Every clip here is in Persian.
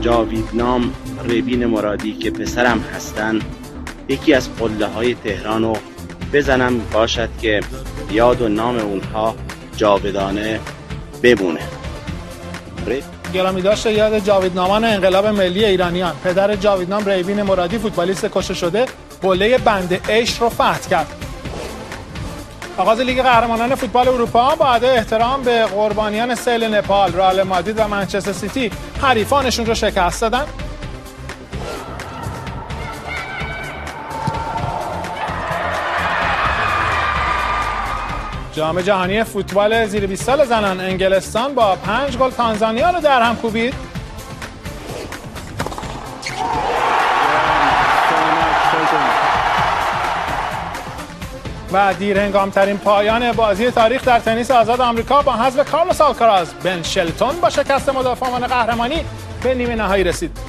جاویدنام ریبین مرادی که پسرم هستن یکی از قله‌های تهران رو بزنم باشد که یاد و نام اونها جاودانه بمونه. گرامی داشته یاد جاویدنامان انقلاب ملی ایرانیان، پدر جاویدنام ریبین مرادی فوتبالیست کشته شده قله بند عیش رو فتح کرد. آغاز لیگ قهرمانان فوتبال اروپا با ادای احترام به قربانیان سیل نپال، رئال مادرید و منچستر سیتی حریفانشون رو شکست دادن. جام جهانی فوتبال زیر 20 سال زنان انگلستان با 5 گل تانزانیا رو در هم کوبید. و دیرهنگام‌ترین پایان بازی تاریخ در تنیس آزاد آمریکا با حذف کارلوس آلکاراز، بن شلتون با شکست مدافعان قهرمانی به نیمه نهایی رسید.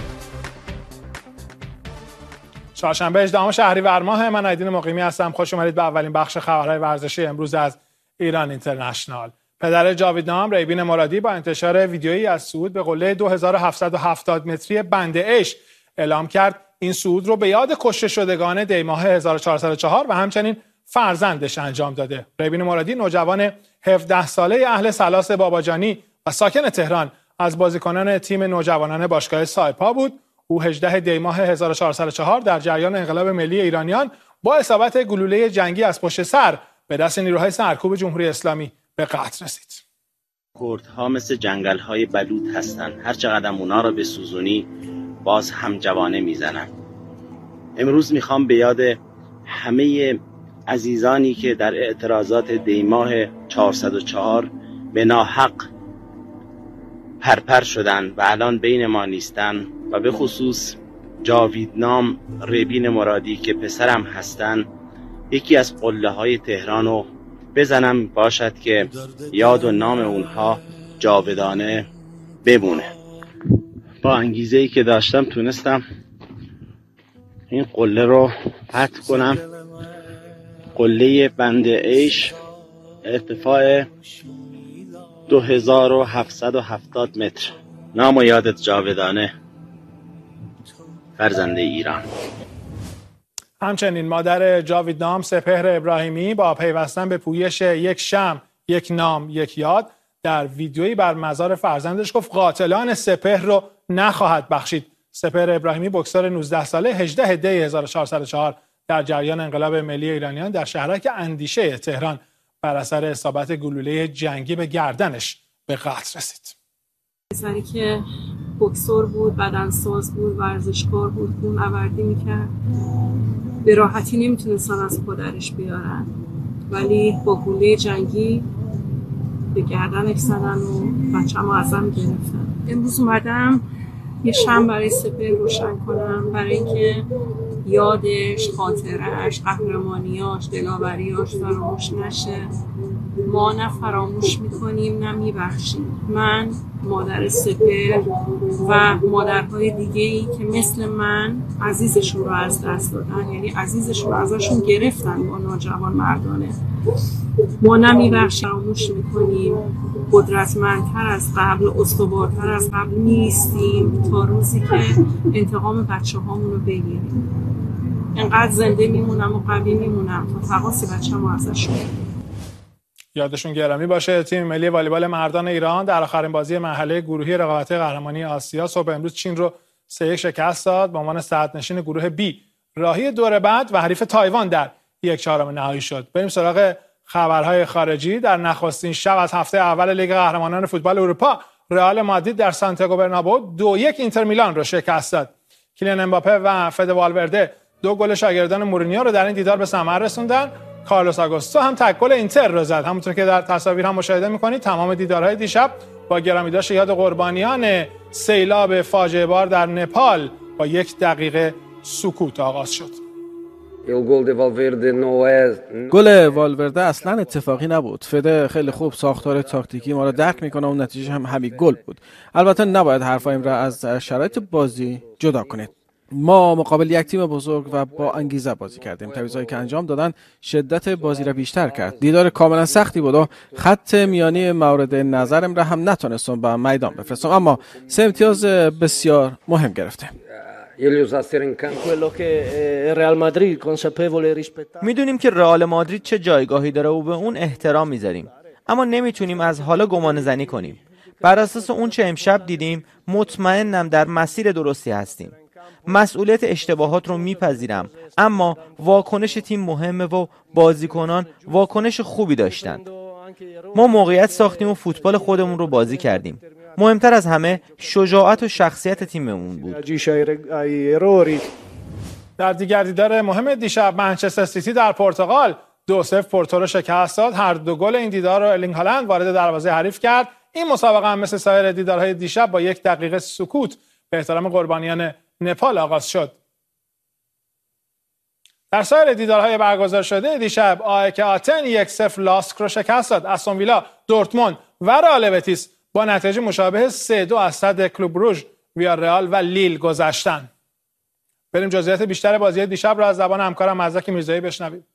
چهارشنبه 18 شهریور ماه، من عیدین مقیمی هستم. خوش اومدید به اولین بخش خبرهای ورزشی امروز از ایران اینترنشنال. پدر جاویدنام ریبین مرادی با انتشار ویدیویی از صعود به قله 2770 متری بند عیش اعلام کرد این صعود رو به یاد کشته شدگان دیماه 1404 و همچنین فرزندش انجام داده. ریبین مرادی نوجوان 17 ساله اهل سلاس باباجانی و ساکن تهران از بازیکنان تیم نوجوانان باشگاه سایپا بود. او 18 دی ماه 1404 در جریان انقلاب ملی ایرانیان با اصابت گلوله جنگی از پشت سر به دست نیروهای سرکوب جمهوری اسلامی به قتل رسید. کردها مثل جنگل‌های بلوط هستن، هر چقدر اونا رو بسوزونی باز هم جوانه میزنن. امروز میخوام به یاد همه عزیزانی که در اعتراضات دیماه 404 به ناحق پرپر شدن و الان بین ما نیستن و به خصوص جاویدنام ریبین مرادی که پسرم هستن یکی از قله‌های تهران رو بزنم باشد که یاد و نام اونها جاودانه بمونه. با انگیزه‌ای که داشتم تونستم این قله رو فتح کنم. قله بند عیش ارتفاع 2770 متر. نام و یادت جاودانه، فرزند ایران. همچنین مادر جاویدنام سپهر ابراهیمی با پیوستن به پویش یک شمع، یک نام، یک یاد در ویدیویی بر مزار فرزندش گفت قاتلان سپهر رو نخواهد بخشید. سپهر ابراهیمی بوکسور 19 ساله 18 دی 1404 در جریان انقلاب ملی ایرانیان در شهرک اندیشه تهران بر اثر اصابت گلوله جنگی به گردنش به قتل رسید. پسری که بوکسور بود، بدنساز بود، ورزشکار بود، کوهنوردی میکرد، به راحتی نمیتونستن از پدرش بیارن، ولی با گلوله جنگی به گردنش زدن و بچه‌مو ازم گرفتن. امروز اومدم یه شمع برای سپهر روشن کنم، برای اینکه یادش، خاطرش، قهرمانیاش، دلاوریاش فراموش نشه. ما نه فراموش میکنیم نه میبخشیم. من، مادر سپهر و مادرهای دیگه‌ای که مثل من عزیزشون رو از دست دادن، یعنی عزیزشون رو ازشون گرفتن با ناجوان مردانه، ما نه میبخشیم، فراموش میکنیم. قدرتمندتر از قبل، استوارتر از قبل نیستیم تا روزی که انتقام بچه هامون رو بگیریم. اینقدر زنده میمونم و قوی میمونم تا تقاصی بچه‌مو ازشون. یادشون گرامی باشه. تیم ملی والیبال مردان ایران در آخرین بازی مرحله گروهی رقابت قهرمانی آسیا صبح امروز چین رو 3-1 شکست داد. به عنوان صدرنشین گروه بی راهی دور بعد و حریف تایوان در 1/4 نهایی شد. بریم سراغ خبرهای خارجی. در نخستین شب از هفته اول لیگ قهرمانان فوتبال اروپا، رئال مادرید در سانتیاگو برنابئو 2-1 اینتر میلان رو شکست داد. کیلیان امباپه و فد والورده 2 گل شاگردان مورینیو رو در این دیدار به ثمر رسوندن. کارلوس آگوستو هم تک گل اینتر رو زد. همونطور که در تصاویر هم مشاهده می‌کنید تمام دیدارهای دیشب با گرامیداشت یاد قربانیان سیلاب فاجعه بار در نپال با 1 دقیقه سکوت آغاز شد. گل والورده اصلا اتفاقی نبود. فده خیلی خوب ساختار تاکتیکی ما رو درک میکنه و نتیجه هم همین گل بود. البته نباید حرفایم را از شرایط بازی جدا کنید. ما مقابل یک تیم بزرگ و با انگیزه بازی کردیم. تعویضایی که انجام دادن شدت بازی را بیشتر کرد. دیدار کاملا سختی بود و خط میانی مورد نظرم را هم نتونستم به میدان بفرستم، اما 3 امتیاز بسیار مهم گرفتیم. میدونیم که رئال مادرید چه جایگاهی داره و به اون احترام میذاریم، اما نمیتونیم از حالا گمان زنی کنیم. بر اساس اون چه امشب دیدیم مطمئنم در مسیر درستی هستیم. مسئولیت اشتباهات رو میپذیرم، اما واکنش تیم مهمه و بازیکنان واکنش خوبی داشتند. ما موقعیت ساختیم و فوتبال خودمون رو بازی کردیم. مهمتر از همه شجاعت و شخصیت تیممون بود. در دیگر دیدار مهم دیشب منچستر سیتی در پرتغال 2-0 پورتو رو شکست داد. هر دو گل این دیدار رو ارلینگ هالند وارد دروازه حریف کرد. این مسابقه هم مثل سایر دیدارهای دیشب با 1 دقیقه سکوت به احترام قربانیان نپال آغاز شد. در سایر دیدارهای برگزار شده دیشب آیک آتن 1-0 لاسک رو شکست داد. استون ویلا، دورتموند و رئال بتیس با نتیجه مشابه 3-2 از صد کلوب روژ، ویارئال و لیل گذشتن. بریم جزئیات بیشتر بازی دیشب رو از زبان همکارم مزدک میرزایی بشنویم.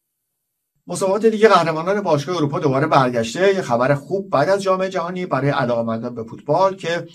مسابقات لیگ قهرمانان باشگاه اروپا دوباره برگشته. یه خبر خوب بعد از جام جهانی برای علاقه‌مندان به فوتبال که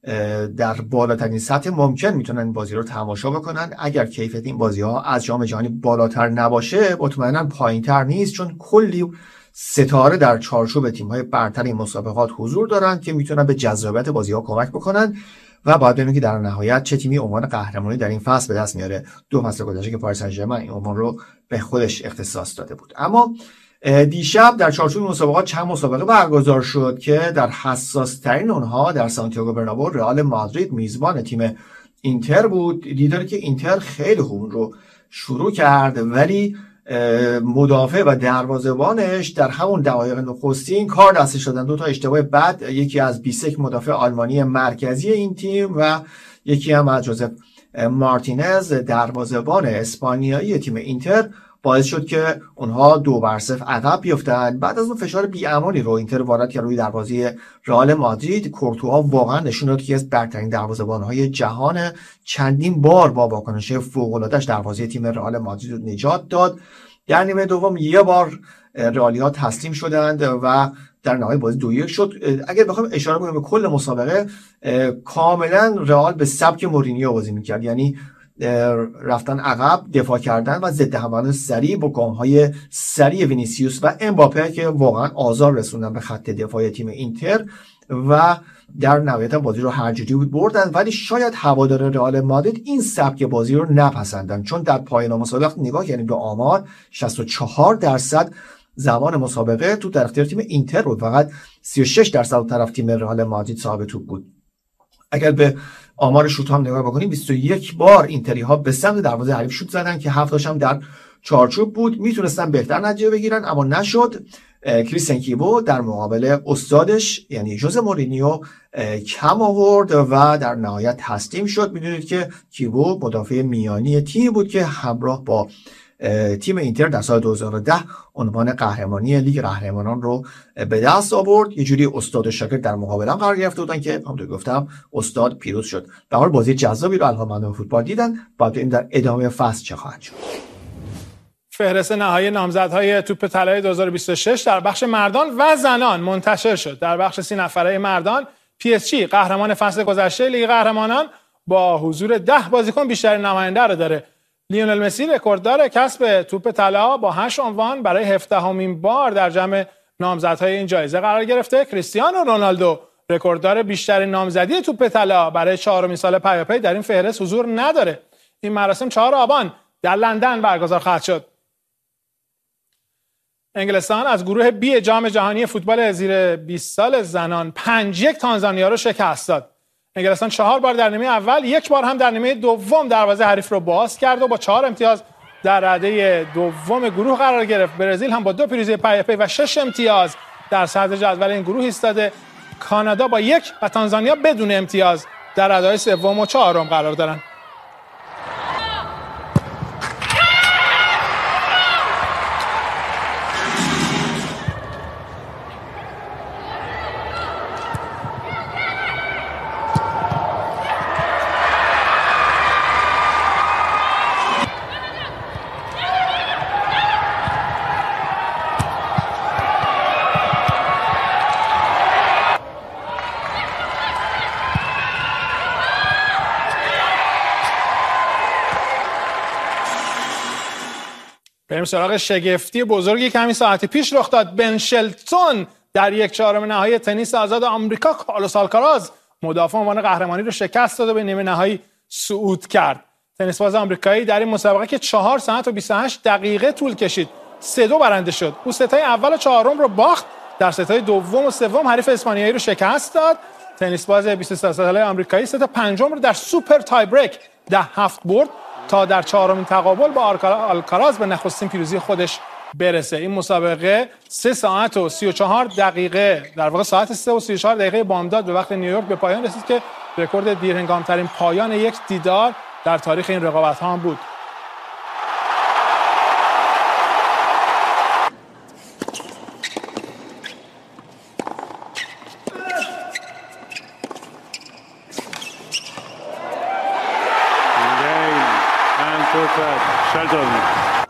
در بالاترین سطح ممکن میتونن این بازی رو تماشا بکنن. اگر کیفیت این بازی‌ها از جام جهانی بالاتر نباشه مطمئنا پایین‌تر نیست، چون کلی ستاره در چارچوب تیم‌های برتر این مسابقات حضور دارن که میتونن به جذابیت بازی‌ها کمک بکنن و باید ببینیم که در نهایت چه تیمی عنوان قهرمانی در این فصل به دست میاره. 2 فصل گذشته که پاریس سن ژرمن این عنوان رو به خودش اختصاص داده بود. اما دیشب در چارچوب مسابقات چند مسابقه برگزار شد که در حساس ترین اونها در سانتیاگو برنابئو رئال مادرید میزبان تیم اینتر بود. دیداری که اینتر خیلی خوب رو شروع کرد، ولی مدافع و دروازه‌بانش در همون دقایق نخستین کار دستش دادن. 2 تا اشتباه بد، یکی از بیسک مدافع آلمانی مرکزی این تیم و یکی هم از جوزف مارتینز دروازه‌بان اسپانیایی تیم اینتر، باعث شد که اونها 2-0 عقب بیفتن. بعد از اون فشار بی‌امانی رو اینتر وارد کرد روی دروازه رئال مادرید. کورتوا واقعا نشون داد که از برترین دروازه‌بان‌های جهان، چندین بار با واکنش فوق‌العاده‌اش دروازه تیم رئال مادرید رو نجات داد. در نیمه دوم یه بار رئالی‌ها تسلیم شدند و در نهایت بازی 2-1 شد. اگر بخوام اشاره کنم به کل مسابقه، کاملا رئال به سبک مورینیو بازی می‌کرد، یعنی رفتن عقب، دفاع کردن و ضد حمله سریع با گام‌های سریع وینیسیوس و امباپه که واقعا آزار رسوندن به خط دفاعی تیم اینتر و در نهایت بازی رو هر جوری بود بردن. ولی شاید هوادار رئال مادرید این سبک بازی رو نپسندن، چون در پایان مسابقه نگاه کردیم به آمار 64% زمان مسابقه تو در اختیار تیم اینتر بود، فقط 36% طرف تیم رئال مادرید صاحب توپ بود. اگر به آمار شوت هم نگاه بکنیم 21 بار اینتری ها به سمت دروازه حریف شوت زدن که 7 تاش هم در چارچوب بود. میتونستن بهتر نتیجه بگیرن اما نشد. کریستین کیبو در مقابل استادش یعنی ژوزه مورینیو کم آورد و در نهایت تسلیم شد. میدونید که کیبو مدافع میانی تیم بود که همراه با تیم اینتر در سال 2010 عنوان قهرمانی لیگ قهرمانان رو به دست آورد. یه جوری استاد و شاگرد در مقابل هم قرار گرفته بودن که همونطور گفتم استاد پیروز شد. در حال بازی جذابی رو علاقه‌مندان فوتبال دیدن. بعد این در ادامه فصل چه خواهد شد. فهرست نهایی نامزدهای توپ طلای 2026 در بخش مردان و زنان منتشر شد. در بخش 30 نفره مردان پی اس جی قهرمان فصل گذشته لیگ قهرمانان با حضور 10 بازیکن بیشترین نماینده رو داره. لیونل مسی رکورددار کسب توپ طلا با 8 عنوان برای 17مین بار در جمع نامزدهای این جایزه قرار گرفته. کریستیانو رونالدو رکورددار بیشترین نامزدی توپ طلا برای 4مین سال پیاپی در این فهرست حضور نداره. این مراسم 4 آبان در لندن برگزار خواهد شد. انگلستان از گروه بی جام جهانی فوتبال زیر 20 سال زنان 5-1 تانزانیا رو شکست داد. انگلستان 4 بار در نیمه اول، 1 بار هم در نیمه دوم دروازه حریف رو باز کرد و با 4 امتیاز در رده دوم گروه قرار گرفت. برزیل هم با 2 پیروزی پیاپی و 6 امتیاز در صدر جدول این گروه ایستاده. کانادا با 1 و تانزانیا بدون امتیاز در رده‌های سوم و چهارم قرار دارند. بریم سراغ شگفتی بزرگی که همین ساعتی پیش رخ داد. بن شلتون در 1/4 نهایی تنیس آزاد آمریکا کارلوس آلکاراز مدافع عنوان قهرمانی رو شکست داد و به نیمه نهایی صعود کرد. تنیس باز آمریکایی در این مسابقه که 4 ساعت و 28 دقیقه طول کشید 3-2 برنده شد. او ستای اول و چهارم رو باخت، در ستای دوم و سوم حریف اسپانیایی رو شکست داد. تنیس باز 23 ساله آمریکایی ست پنجم رو در سوپر تای بریک 10-7 برد تا در 4مین تقابل با آلکاراز به نخستین پیروزی خودش برسه. این مسابقه 3 ساعت و 34 دقیقه، در واقع ساعت 3 و 34 دقیقه بامداد به وقت نیویورک به پایان رسید که رکورد دیرهنگام‌ترین پایان یک دیدار در تاریخ این رقابت‌ها هم بود. Shelton.